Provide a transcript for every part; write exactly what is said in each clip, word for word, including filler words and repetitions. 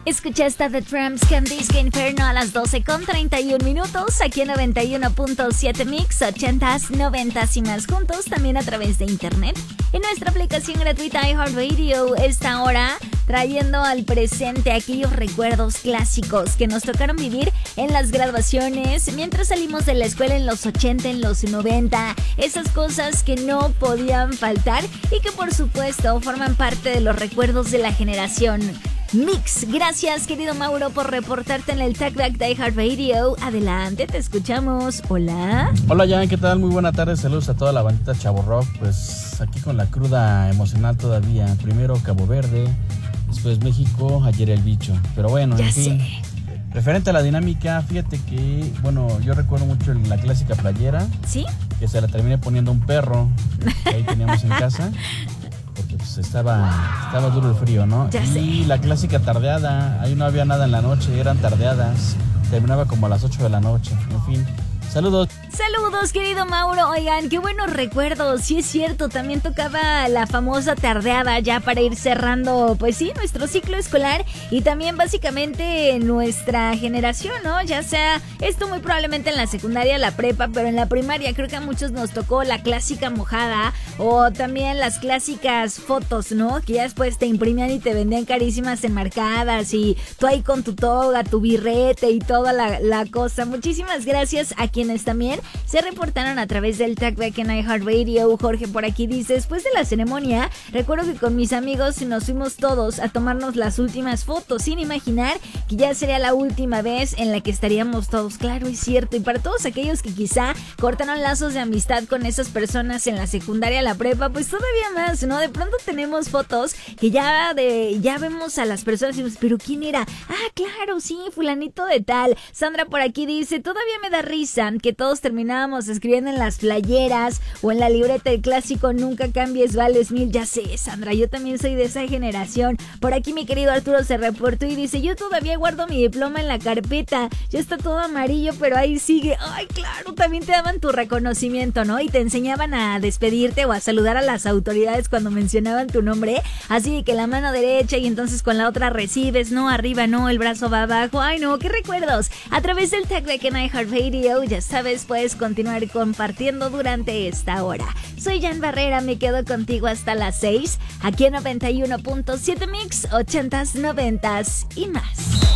Escucha esta The Tramps con Disco Inferno a las doce con treinta y un minutos aquí en noventa y uno punto siete Mix, ochentas, noventas y más juntos, también a través de internet en nuestra aplicación gratuita iHeartRadio. Esta hora trayendo al presente aquellos recuerdos clásicos que nos tocaron vivir en las graduaciones, mientras salimos de la escuela en los ochenta, en los noventa, esas cosas que no podían faltar y que por supuesto forman parte de los recuerdos de la generación Mix. Gracias, querido Mauro, por reportarte en el Talkback de iHeartRadio. Adelante, te escuchamos. Hola. Hola, Jan, ¿qué tal? Muy buena tarde. Saludos a toda la bandita Chavo Rock. Pues aquí con la cruda emocional todavía. Primero Cabo Verde, después México, ayer el bicho. Pero bueno, ya en fin. sé. Referente a la dinámica, fíjate que, bueno, yo recuerdo mucho la clásica playera. ¿Sí? Que se la terminé poniendo a un perro que ahí teníamos en casa. Porque pues estaba, estaba duro el frío, ¿no? Ya y sé. la clásica tardeada, ahí no había nada en la noche, eran tardeadas. Terminaba como a las ocho de la noche, en fin. Saludos. Saludos, querido Mauro. Oigan, qué buenos recuerdos. Sí es cierto, también tocaba la famosa tardeada ya para ir cerrando, pues sí, nuestro ciclo escolar y también básicamente nuestra generación, ¿no? Ya sea esto muy probablemente en la secundaria, la prepa, pero en la primaria creo que a muchos nos tocó la clásica mojada o también las clásicas fotos, ¿no? Que ya después te imprimían y te vendían carísimas enmarcadas y tú ahí con tu toga, tu birrete y toda la, la cosa. Muchísimas gracias a quienes también se reportaron a través del Talkback en iHeartRadio. Jorge por aquí dice: después de la ceremonia, recuerdo que con mis amigos nos fuimos todos a tomarnos las últimas fotos, sin imaginar que ya sería la última vez en la que estaríamos todos. Claro, es cierto. Y para todos aquellos que quizá cortaron lazos de amistad con esas personas en la secundaria, la prepa, pues todavía más, ¿no? De pronto tenemos fotos que ya de ya vemos a las personas y decimos, ¿pero quién era? Ah, claro, sí, fulanito de tal. Sandra por aquí dice: todavía me da risa que todos terminábamos escribiendo en las playeras o en la libreta el clásico nunca cambies, vales mil. Ya sé, Sandra, yo también soy de esa generación. Por aquí mi querido Arturo se reportó y dice: yo todavía guardo mi diploma en la carpeta, ya está todo amarillo pero ahí sigue. Ay, claro, también te daban tu reconocimiento, ¿no? Y te enseñaban a despedirte o a saludar a las autoridades cuando mencionaban tu nombre, así que la mano derecha y entonces con la otra recibes, no, arriba no, el brazo va abajo. Ay no, qué recuerdos. A través del Talkback en iHeartRadio, ya sabes, puedes continuar compartiendo durante esta hora. Soy Jan Barrera, me quedo contigo hasta las seis, aquí en noventa y uno punto siete Mix, ochentas, noventas y más.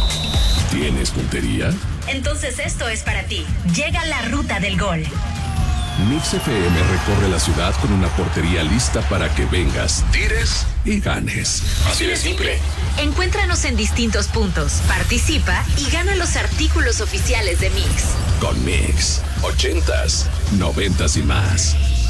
¿Tienes puntería? Entonces esto es para ti. Llega la ruta del gol. Mix F M recorre la ciudad con una portería lista para que vengas, tires y ganes. Así de simple. Encuéntranos en distintos puntos, participa y gana los artículos oficiales de Mix. Con Mix, ochentas, noventas y más.